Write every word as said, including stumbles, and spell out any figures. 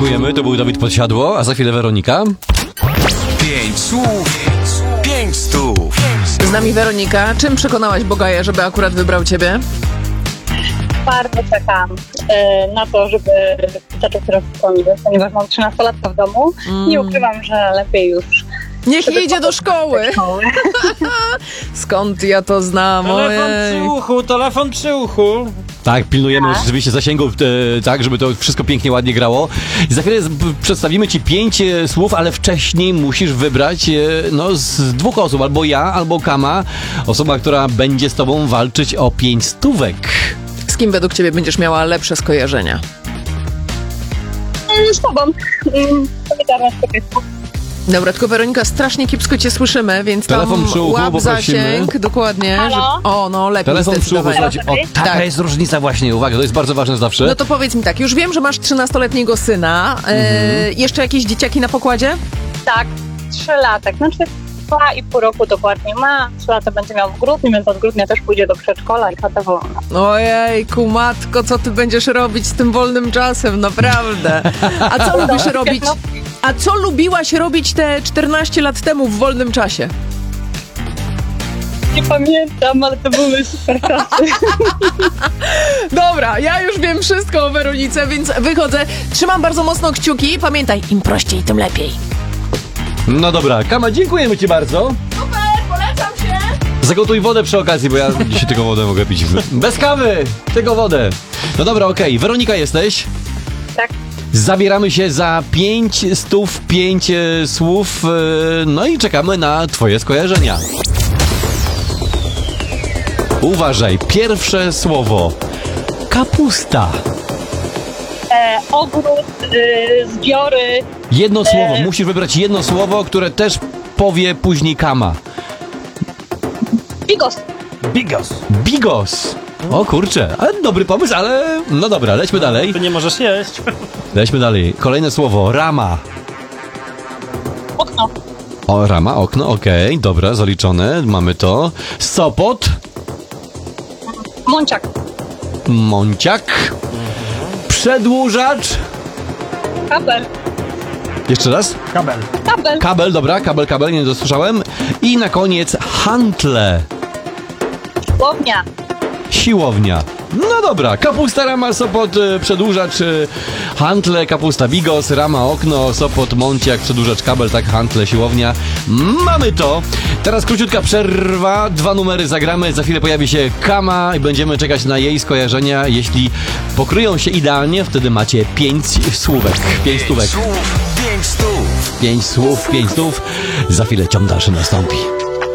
dziękujemy. To był Dawid Podsiadło, a za chwilę Weronika. Pięć słów, pięć stów. Z nami Weronika. Czym przekonałaś Bogaja, żeby akurat wybrał ciebie? Bardzo czekam e, na to, żeby zaczął teraz szkoły, ponieważ mam trzynastolatka w domu. Mm. Nie ukrywam, że lepiej już... Niech jedzie do szkoły. do szkoły. Skąd ja to znam? Telefon Ojej. przy uchu, telefon przy uchu. Tak, pilnujemy Tak. rzeczywiście zasięgu, e, tak, żeby to wszystko pięknie, ładnie grało. I za chwilę z, p- przedstawimy ci pięć e, słów, ale wcześniej musisz wybrać e, no, z dwóch osób, albo ja, albo Kama. Osoba, która będzie z tobą walczyć o pięć stówek. Z kim według ciebie będziesz miała lepsze skojarzenia? Z tobą. Mm, Solidarność kobieta. Dobra, tylko Weronika, strasznie kiepsko cię słyszymy, więc Telefon tam przy uchu, łap poprosimy. zasięg, dokładnie. Halo? Że... O, no lepiej Telefon przy uchu, zdecydowanie. słuchajcie. O, taka Tak. jest różnica właśnie, uwaga, to jest bardzo ważne zawsze. No to powiedz mi tak, już wiem, że masz trzynastoletniego syna. E, jeszcze jakieś dzieciaki na pokładzie? Tak, trzy lata. Znaczy dwa i pół roku dokładnie ma. Trzy lata będzie miał w grudniu, więc od grudnia też pójdzie do przedszkola i chata wolna. Ojejku, matko, co ty będziesz robić z tym wolnym czasem, naprawdę. A co lubisz robić? A co lubiłaś robić te czternaście lat temu w wolnym czasie? Nie pamiętam, ale to były super czasy. Dobra, ja już wiem wszystko o Weronice, więc wychodzę. Trzymam bardzo mocno kciuki. Pamiętaj, im prościej, tym lepiej. No dobra, Kama, dziękujemy ci bardzo. Super, polecam się. Zagotuj wodę przy okazji, bo ja dzisiaj tylko wodę mogę pić. Bez kawy, tylko wodę. No dobra, okej. Weronika jesteś? Tak. Zabieramy się za pięć stów, pięć e, słów, e, no i czekamy na twoje skojarzenia. Uważaj, pierwsze słowo. Kapusta. E, ogród, y, zbiory, Jedno słowo, musisz wybrać jedno słowo, które też powie później Kama. bigos. Bigos. Bigos. O kurczę, ale dobry pomysł, ale no dobra, lećmy dalej. Tu nie możesz jeść. Lećmy dalej. Kolejne słowo, rama. Okno. O, rama, okno, okej, dobra, zaliczone, mamy to. Sopot, Mąciak. Monciak, przedłużacz, Kabel. jeszcze raz, Kabel. Kabel. kabel, dobra, kabel, kabel, nie dosłyszałem. I na koniec hantle, Siłownia. siłownia. No dobra, kapusta, rama, sopot, y, przedłużacz, y, hantle, kapusta, bigos, rama, okno, sopot, monciak, przedłużacz, kabel, tak, hantle, siłownia. Mamy to. Teraz króciutka przerwa, dwa numery zagramy, za chwilę pojawi się Kama i będziemy czekać na jej skojarzenia. Jeśli pokryją się idealnie, wtedy macie pięć słówek, pięć stówek. Słów, pięć stów. Pięć słów, pięć stów. Za chwilę ciąg dalszy nastąpi.